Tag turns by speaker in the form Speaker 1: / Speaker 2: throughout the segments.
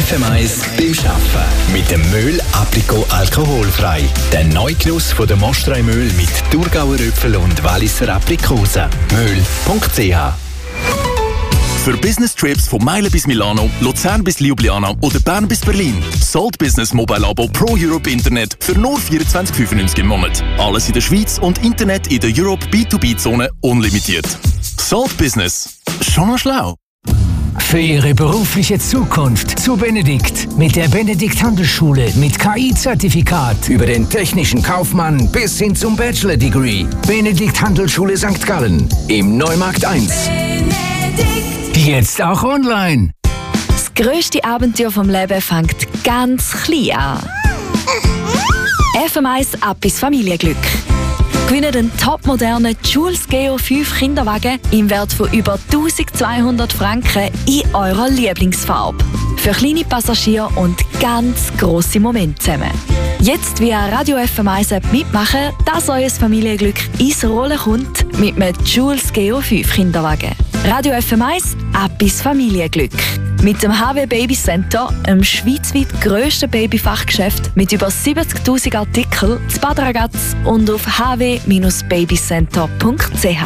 Speaker 1: FM1 beim Arbeiten. Mit dem Mühl Aprikot alkoholfrei. Der Neugenuss von der Mostrei-Mühl mit Thurgauer Äpfel und Walliser Aprikosen. Mühl.ch.
Speaker 2: Für Business-Trips von Meilen bis Milano, Luzern bis Ljubljana oder Bern bis Berlin. Salt Business Mobile Abo Pro Europe Internet für nur 24,95 im Monat. Alles in der Schweiz und Internet in der Europe B2B-Zone unlimitiert. Salt Business. Schon noch schlau.
Speaker 3: Für Ihre berufliche Zukunft zu Benedikt. Mit der Benedikt Handelsschule mit KI-Zertifikat über den technischen Kaufmann bis hin zum Bachelor-Degree. Benedikt Handelsschule St. Gallen im Neumarkt 1. Jetzt auch online.
Speaker 4: Das grösste Abenteuer vom Leben fängt ganz klein an. FM1 ab ins Familienglück. Gewinnen den topmodernen Jules Geo 5 Kinderwagen im Wert von über 1200 Franken in eurer Lieblingsfarbe. Für kleine Passagiere und ganz grosse Momente zusammen. Jetzt via Radio FM1 App mitmachen, dass euer Familienglück ins Rollen kommt mit einem Jules Geo 5 Kinderwagen. Radio FM1 ab ins Familienglück. Mit dem HW Baby Center, einem schweizweit grössten Babyfachgeschäft mit über 70'000 Artikeln, zu Bad Ragaz und auf hw-babycenter.ch.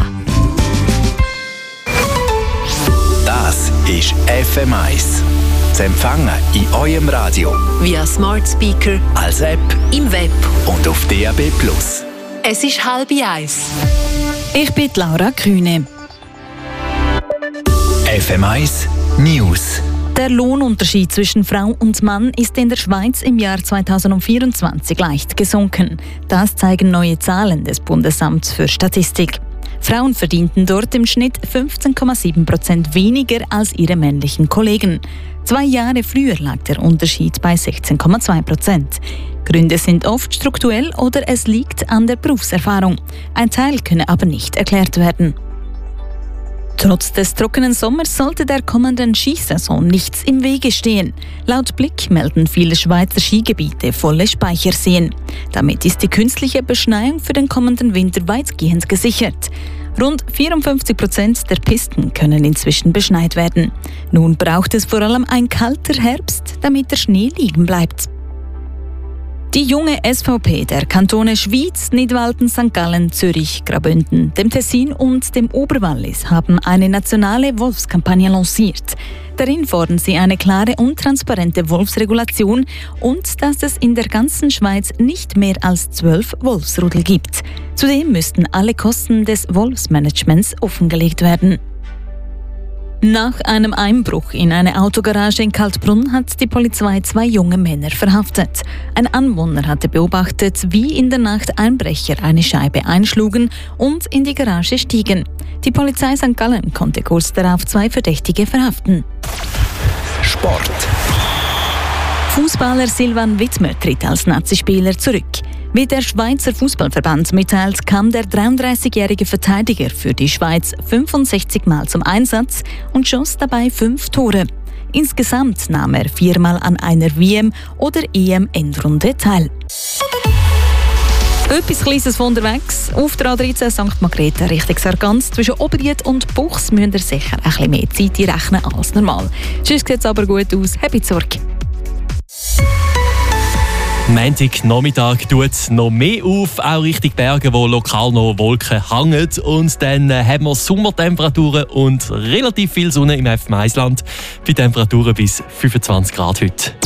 Speaker 1: Das ist FM1. Zu empfangen in eurem Radio.
Speaker 5: Via Smart Speaker,
Speaker 1: Als App
Speaker 5: im Web.
Speaker 1: und auf DAB+.
Speaker 5: Es ist 12:30.
Speaker 6: Ich bin Laura Kühne.
Speaker 1: FM1 News.
Speaker 6: Der Lohnunterschied zwischen Frau und Mann ist in der Schweiz im Jahr 2024 leicht gesunken. Das zeigen neue Zahlen des Bundesamts für Statistik. Frauen verdienten dort im Schnitt 15,7% weniger als ihre männlichen Kollegen. 2 Jahre früher lag der Unterschied bei 16,2%. Gründe sind oft strukturell oder es liegt an der Berufserfahrung. Ein Teil könne aber nicht erklärt werden. Trotz des trockenen Sommers sollte der kommenden Skisaison nichts im Wege stehen. Laut Blick melden viele Schweizer Skigebiete volle Speicherseen. Damit ist die künstliche Beschneiung für den kommenden Winter weitgehend gesichert. Rund 54% der Pisten können inzwischen beschneit werden. Nun braucht es vor allem ein kalter Herbst, damit der Schnee liegen bleibt. Die junge SVP der Kantone Schwyz, Nidwalden, St. Gallen, Zürich, Graubünden, dem Tessin und dem Oberwallis haben eine nationale Wolfskampagne lanciert. Darin fordern sie eine klare und transparente Wolfsregulation und dass es in der ganzen Schweiz nicht mehr als 12 Wolfsrudel gibt. Zudem müssten alle Kosten des Wolfsmanagements offengelegt werden. Nach einem Einbruch in eine Autogarage in Kaltbrunn hat die Polizei 2 junge Männer verhaftet. Ein Anwohner hatte beobachtet, wie in der Nacht Einbrecher eine Scheibe einschlugen und in die Garage stiegen. Die Polizei St. Gallen konnte kurz darauf 2 Verdächtige verhaften.
Speaker 1: Sport.
Speaker 6: Fußballer Silvan Wittmer tritt als Nazispieler zurück. Wie der Schweizer Fußballverband mitteilt, kam der 33-jährige Verteidiger für die Schweiz 65 Mal zum Einsatz und schoss dabei 5 Tore. Insgesamt nahm er 4 Mal an einer WM- oder EM-Endrunde teil. Etwas Kleines von unterwegs. Auf der A13 St. Margrethe Richtung Sargans zwischen Oberried und Buchs müsst ihr sicher ein bisschen mehr Zeit rechnen als normal. Sonst sieht es aber gut aus. Habt Sorge.
Speaker 7: Montagnachmittag tut es noch mehr auf, auch Richtung Berge, wo lokal noch Wolken hängen. Und dann haben wir Sommertemperaturen und relativ viel Sonne im FM1-Land. Bei Temperaturen bis 25 Grad heute.